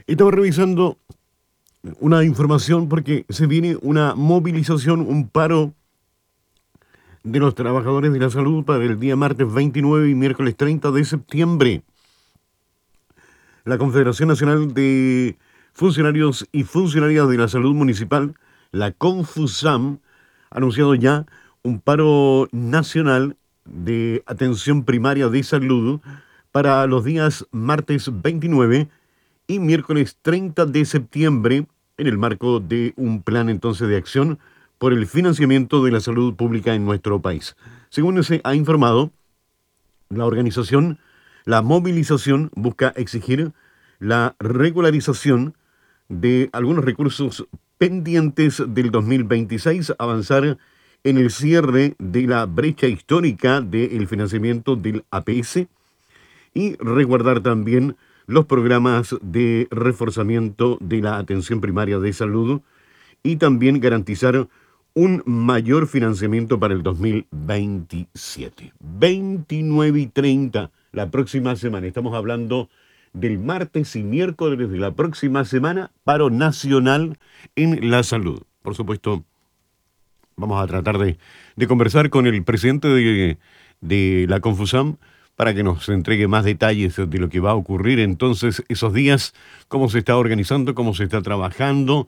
Estaba revisando una información porque se viene una movilización, un paro de los trabajadores de la salud para el día martes 29 y miércoles 30 de septiembre. La Confederación Nacional de Funcionarios y Funcionarias de la Salud Municipal, la CONFUSAM, ha anunciado ya un paro nacional de atención primaria de salud para los días martes 29 y miércoles 30 de septiembre, en el marco de un plan entonces de acción por el financiamiento de la salud pública en nuestro país. Según se ha informado, la organización, la movilización busca exigir la regularización de algunos recursos pendientes del 2026, avanzar en el cierre de la brecha histórica del financiamiento del APS y resguardar también los programas de reforzamiento de la atención primaria de salud y también garantizar un mayor financiamiento para el 2027. 29 y 30, la próxima semana. Estamos hablando del martes y miércoles de la próxima semana, paro nacional en la salud. Por supuesto, vamos a tratar de conversar con el presidente de la CONFUSAM para que nos entregue más detalles de lo que va a ocurrir entonces esos días, cómo se está organizando, cómo se está trabajando,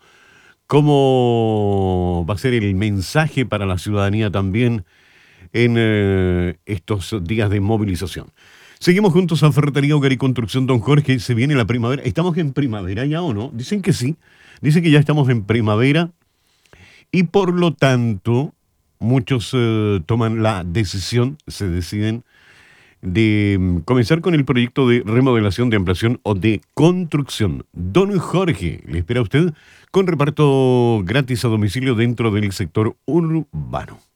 cómo va a ser el mensaje para la ciudadanía también en estos días de movilización. Seguimos juntos a Ferretería Hogar y Construcción Don Jorge. Se viene la primavera. ¿Estamos en primavera ya o no? Dicen que sí. Dicen que ya estamos en primavera y por lo tanto muchos toman la decisión, se deciden de comenzar con el proyecto de remodelación, de ampliación o de construcción. Don Jorge le espera a usted con reparto gratis a domicilio dentro del sector urbano.